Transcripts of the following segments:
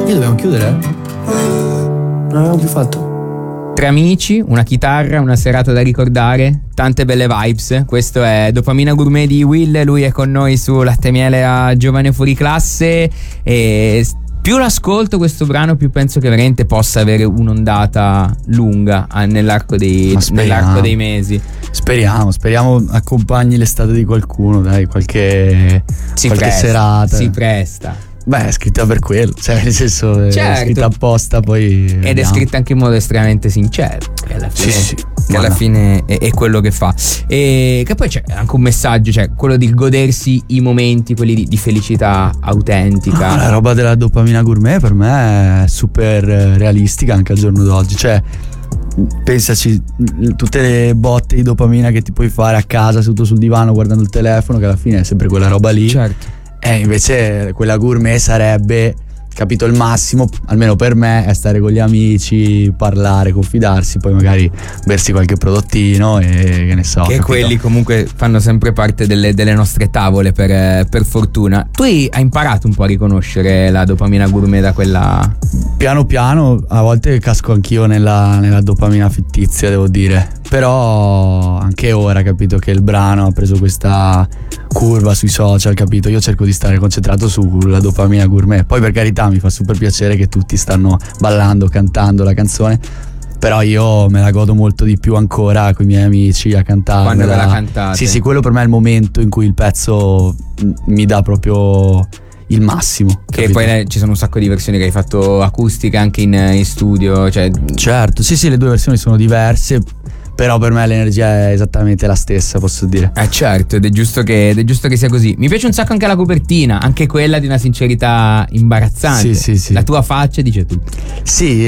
E dobbiamo chiudere? Non abbiamo più fatto. 3 amici, una chitarra, una serata da ricordare, tante belle vibes. Questo è Dopamina Gourmet di Will, lui è con noi su Latte e Miele a Giovane Fuori Classe e più l'ascolto questo brano più penso che veramente possa avere un'ondata lunga nell'arco dei mesi. Speriamo accompagni l'estate di qualcuno, dai, qualche serata. Si presta. Beh, è scritta per quello, cioè nel senso è scritta apposta, poi ed è scritta anche in modo estremamente sincero, che alla fine, che alla fine è quello che fa. E che poi c'è anche un messaggio, cioè quello di godersi i momenti, quelli di felicità autentica. La roba della Dopamina Gourmet per me è super realistica anche al giorno d'oggi, cioè pensaci, tutte le botte di dopamina che ti puoi fare a casa seduto sul divano guardando il telefono, che alla fine è sempre quella roba lì. Certo. Invece quella gourmet sarebbe, capito, il massimo, almeno per me, è stare con gli amici, parlare, confidarsi, poi magari bersi qualche prodottino e che ne so. Che capito? quelli comunque fanno sempre parte delle nostre tavole per fortuna. Tu hai imparato un po' a riconoscere la dopamina gourmet da quella... Piano piano, a volte casco anch'io nella dopamina fittizia, devo dire. Però anche ora, capito, che il brano ha preso questa curva sui social, capito? Io cerco di stare concentrato sulla dopamina gourmet. Poi per carità mi fa super piacere che tutti stanno ballando, cantando la canzone, però io me la godo molto di più ancora con i miei amici a cantare. Quando ve la cantate? Sì, quello per me è il momento in cui il pezzo mi dà proprio il massimo, che capito? poi ci sono un sacco di versioni che hai fatto acustiche anche in studio, cioè... Certo, sì, le due versioni sono diverse, però per me l'energia è esattamente la stessa, posso dire. Certo, ed è giusto che sia così. Mi piace un sacco anche la copertina, anche quella di una sincerità imbarazzante. Sì. La tua faccia dice tutto. Sì,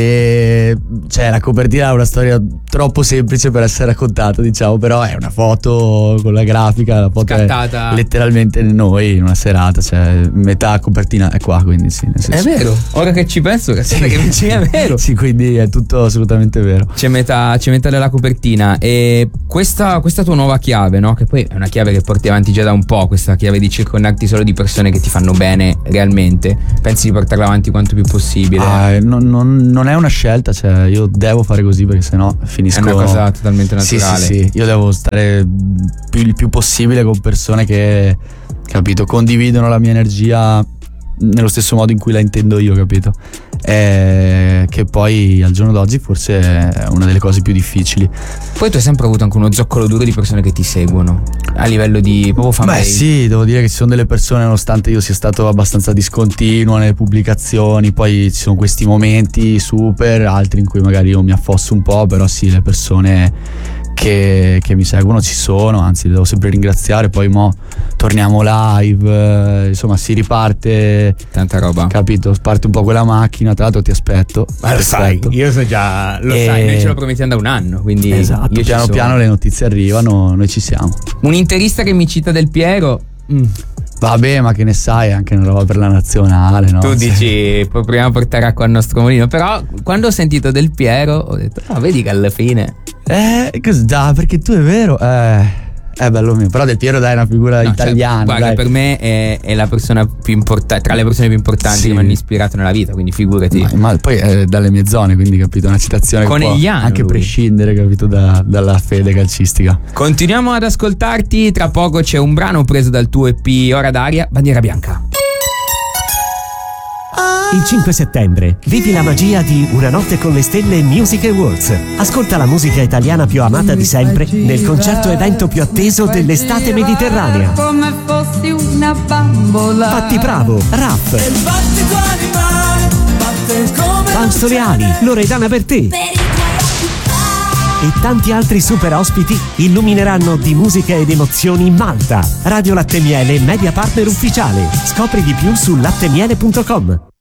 cioè la copertina è una storia troppo semplice per essere raccontata, diciamo, però è una foto con la grafica, la foto scattata è letteralmente noi in una serata, cioè metà copertina è qua, quindi sì, nel senso. È vero, ora che ci penso, che è vero. Sì, quindi è tutto assolutamente vero. C'è metà della copertina. E questa tua nuova chiave, no? Che poi è una chiave che porti avanti già da un po', questa chiave di circondarti solo di persone che ti fanno bene realmente. Pensi di portarla avanti quanto più possibile? Non è una scelta, cioè io devo fare così perché sennò finisco. È una cosa totalmente naturale. Sì, io devo stare il più possibile con persone che, capito, condividono la mia energia nello stesso modo in cui la intendo io, capito? Che poi al giorno d'oggi forse è una delle cose più difficili. Poi tu hai sempre avuto anche uno zoccolo duro di persone che ti seguono a livello di proprio fanbase. Beh sì, devo dire che ci sono delle persone, nonostante io sia stato abbastanza discontinuo nelle pubblicazioni, poi ci sono questi momenti super, altri in cui magari io mi affosso un po', però sì, le persone che mi seguono ci sono, anzi li devo sempre ringraziare. Poi mo torniamo live, insomma si riparte, tanta roba, capito? Parte un po' quella macchina, tra l'altro ti aspetto. Ma lo sai, io so già, sai, noi ce lo promettiamo da un anno, quindi esatto, piano piano le notizie arrivano, noi ci siamo. Un'interista che mi cita Del Piero. Vabbè, ma che ne sai, anche una roba per la nazionale, no? Tu dici proviamo a portare acqua al nostro mulino, però quando ho sentito Del Piero ho detto vedi che alla fine cos'da, perché tu è vero, bello mio, però Del Piero dai è una figura italiana. Cioè, guarda, dai. per me è la persona più importante, tra le persone più importanti che mi hanno ispirato nella vita, quindi figurati. Ma poi è dalle mie zone, quindi capito, una citazione che può anche prescindere, capito, dalla fede calcistica. Continuiamo ad ascoltarti, tra poco c'è un brano preso dal tuo EP Ora d'aria, Bandiera Bianca. Il 5 settembre vivi la magia di Una notte con le stelle Music Awards. Ascolta la musica italiana più amata di sempre nel concerto evento più atteso dell'estate mediterranea. Come fossi una bambola. Patti Bravo, Raff, Fausto Leali, Loredana Bertè e tanti altri super ospiti illumineranno di musica ed emozioni Malta. Radio Latte e Miele, media partner ufficiale. Scopri di più su lattemiele.com.